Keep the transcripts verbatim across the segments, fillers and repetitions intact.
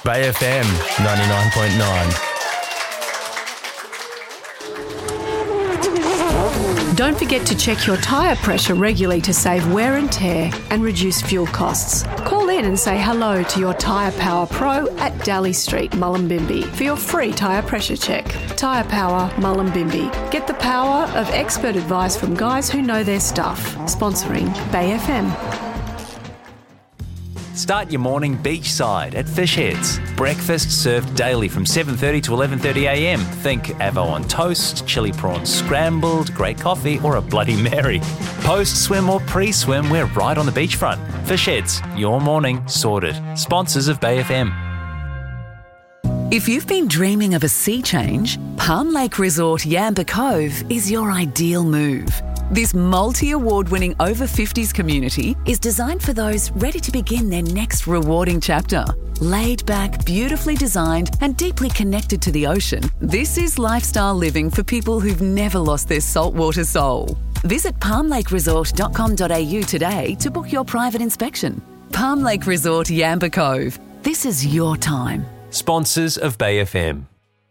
Bay F M ninety-nine point nine. Don't forget to check your tyre pressure regularly to save wear and tear and reduce fuel costs. Call in and say hello to your Tyre Power Pro at Daly Street, Mullumbimby for your free tyre pressure check. Tyre Power, Mullumbimby. Get the power of expert advice from guys who know their stuff. Sponsoring Bay F M. Start your morning beachside at Fish Heads. Breakfast served daily from seven thirty to eleven thirty a m. Think avo on toast, chili prawns scrambled, great coffee or a Bloody Mary. Post-swim or pre-swim, we're right on the beachfront. Fish Heads, your morning sorted. Sponsors of Bay F M. If you've been dreaming of a sea change, Palm Lake Resort Yamba Cove is your ideal move. This multi-award-winning over fifties community is designed for those ready to begin their next rewarding chapter. Laid back, beautifully designed and deeply connected to the ocean, this is lifestyle living for people who've never lost their saltwater soul. Visit palm lake resort dot com dot a u today to book your private inspection. Palm Lake Resort Yamba Cove. This is your time. Sponsors of Bay F M.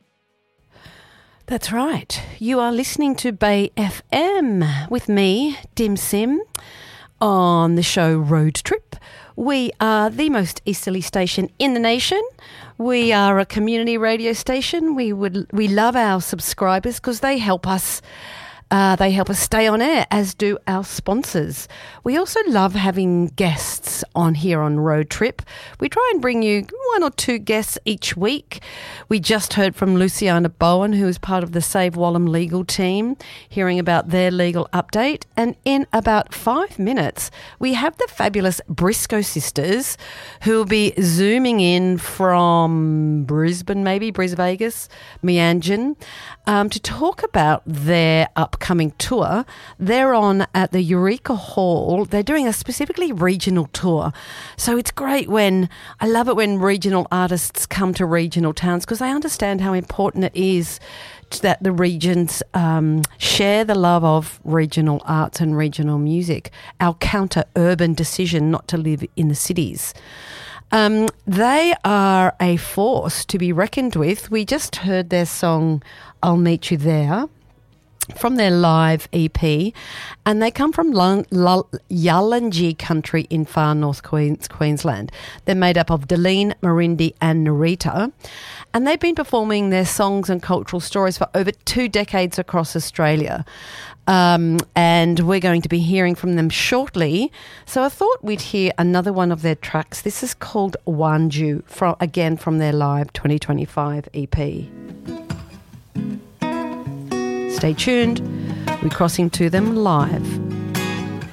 That's right. You are listening to Bay F M with me, Dim Sim, on the show Road Trip. We are the most easterly station in the nation. We are a community radio station. We would we love our subscribers because they help us. Uh, they help us stay on air, as do our sponsors. We also love having guests on here on Road Trip. We try and bring you one or two guests each week. We just heard from Luciana Bowen, who is part of the Save Wallam legal team, hearing about their legal update. And in about five minutes, we have the fabulous Briscoe sisters, who will be zooming in from Brisbane, maybe, Bris Vegas, Meanjin, um, to talk about their upcoming tour. They're on at the Eureka Hall. They're doing a specifically regional tour. So it's great when, I love it when regional artists come to regional towns because they understand how important it is that the regions um, share the love of regional arts and regional music, our counter-urban decision not to live in the cities. Um, they are a force to be reckoned with. We just heard their song, I'll Meet You There, from their live E P, and they come from Lung- L- Yalanji country in far north Queens- Queensland. They're made up of Deline, Marindi and Narita, and they've been performing their songs and cultural stories for over two decades across Australia. Um, and we're going to be hearing from them shortly. So I thought we'd hear another one of their tracks. This is called Wanju, from, again from their live twenty twenty-five E P. Stay tuned. We're crossing to them live.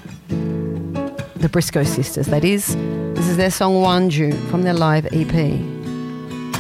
The Briscoe sisters, that is. This is their song Wanju from their live E P.